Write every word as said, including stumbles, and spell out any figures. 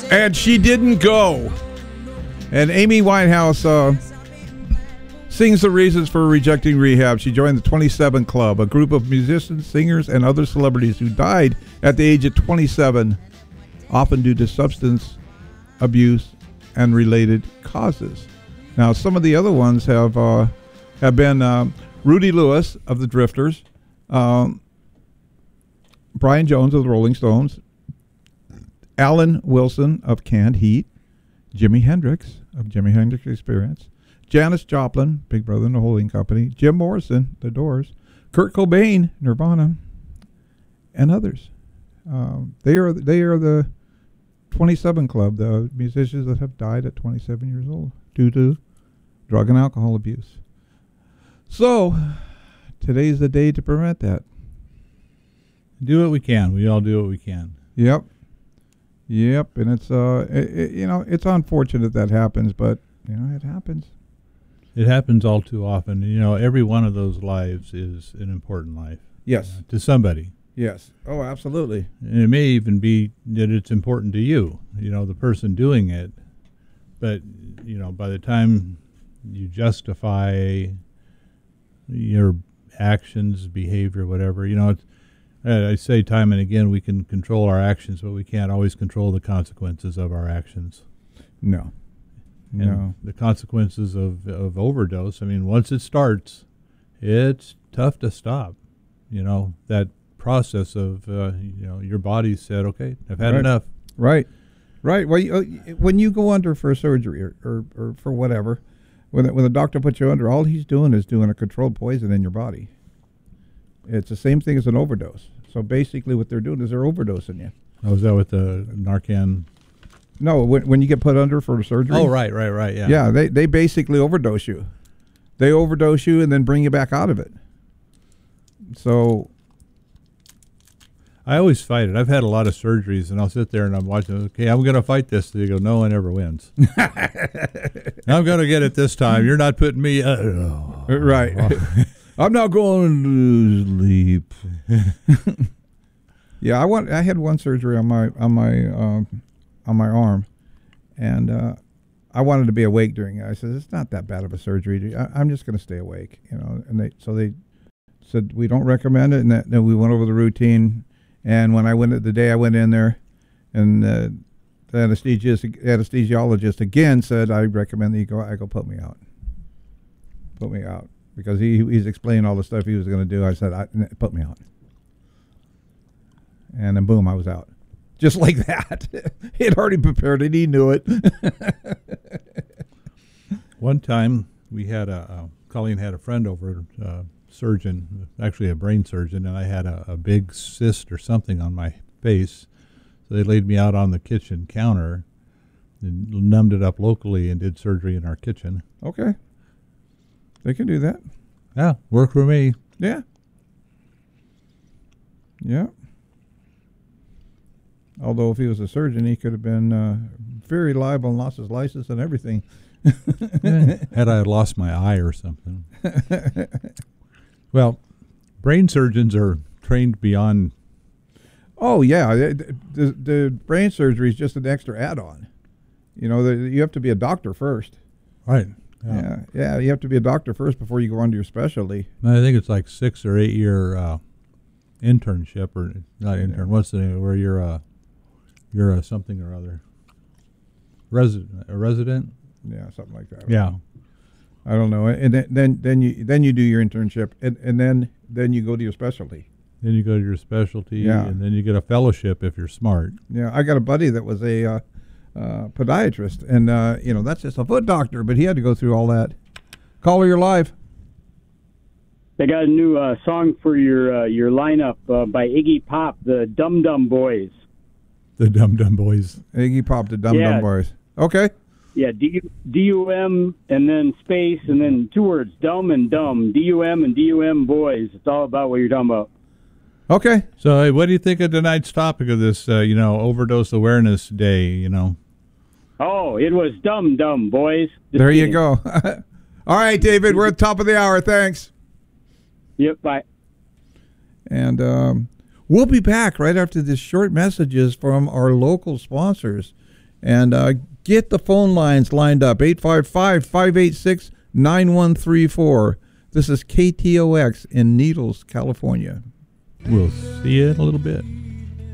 And she didn't go. And Amy Winehouse uh, sings the reasons for rejecting rehab. She joined the twenty-seven Club, a group of musicians, singers, and other celebrities who died at the age of twenty-seven, often due to substance abuse and related causes. Now, some of the other ones have uh, have been uh, Rudy Lewis of the Drifters, um, Brian Jones of the Rolling Stones, Alan Wilson of Canned Heat, Jimi Hendrix of Jimi Hendrix Experience, Janis Joplin, Big Brother and the Holding Company, Jim Morrison, The Doors, Kurt Cobain, Nirvana, and others. Um, they are they are the twenty-seven Club, the musicians that have died at twenty-seven years old due to drug and alcohol abuse. So, today's the day to prevent that. Do what we can. We all do what we can. Yep. Yep, and it's uh, it, it, you know, it's unfortunate that happens, but you know, it happens. It happens all too often. You know, every one of those lives is an important life. Yes. Uh, to somebody. Yes. Oh, absolutely. And it may even be that it's important to you, you know, the person doing it. But, you know, by the time you justify your actions, behavior, whatever, you know, it's, I say time and again, we can control our actions, but we can't always control the consequences of our actions. No. And no. the consequences of, of overdose, I mean, once it starts, it's tough to stop. You know, that process of, uh, you know, your body said, okay, I've had right. enough. Right. Right. Well, you, when you go under for a surgery or, or, or for whatever, when, when the doctor puts you under, all he's doing is doing a controlled poison in your body. It's the same thing as an overdose. So basically what they're doing is they're overdosing you. Oh, is that with the Narcan? No, when, when you get put under for surgery. Oh, right, right, right, yeah. Yeah, they, they basically overdose you. They overdose you and then bring you back out of it. So I always fight it. I've had a lot of surgeries, and I'll sit there and I'm watching, okay, I'm going to fight this. They go, no one ever wins. I'm going to get it this time. You're not putting me... Uh, oh. Right. I'm not going to sleep. Yeah, I want. I had one surgery on my on my um, on my arm, and uh, I wanted to be awake during it. I said, "It's not that bad of a surgery. I, I'm just going to stay awake." You know, and they so they said we don't recommend it, and that, then we went over the routine. And when I went the day I went in there, and uh, the anesthesiologist, anesthesiologist again said, "I recommend that you go." I go, "Put me out. Put me out." Because he he's explaining all the stuff he was going to do. I said, I, put me out. And then boom, I was out. Just like that. He had already prepared it. He knew it. One time we had a, uh, Colleen had a friend over, uh, surgeon, actually a brain surgeon, and I had a, a big cyst or something on my face. So they laid me out on the kitchen counter and numbed it up locally and did surgery in our kitchen. Okay. They can do that. Yeah, work for me. Yeah. Yeah. Although if he was a surgeon, he could have been uh, very liable and lost his license and everything. Had I lost my eye or something. Well, brain surgeons are trained beyond... Oh, yeah. The, the, the brain surgery is just an extra add-on. You know, the, you have to be a doctor first. Right. Yeah. yeah, yeah, you have to be a doctor first before you go on to your specialty. I think it's like six or eight year uh, internship, or not intern. Yeah. What's the name? Where you're a you're a something or other resident, a resident. Yeah, something like that. Yeah, I don't know. And then then, then you then you do your internship, and, and then then you go to your specialty. Then you go to your specialty, yeah. and then you get a fellowship if you're smart. Yeah, I got a buddy that was a. Uh, Uh, podiatrist, and uh, you know, that's just a foot doctor, but he had to go through all that. Caller, you're live. They got a new uh, song for your uh, your lineup uh, by Iggy Pop, the Dum Dum Boys. The Dum Dum Boys. Iggy Pop, the Dum yeah. Dum Boys. Okay. Yeah, D U M and then space and then two words, dumb and dumb. D U M and D U M Boys. It's all about what you're talking about. Okay. So, hey, what do you think of tonight's topic of this, uh, you know, Overdose Awareness Day, you know? Oh, it was Dum Dum Boys. Just there kidding. You go. All right, David, we're at the top of the hour. Thanks. Yep, bye. And um, we'll be back right after this short messages from our local sponsors. And uh, get the phone lines lined up, eight five five, five eight six, nine one three four. This is K T O X in Needles, California. We'll see you in a little bit.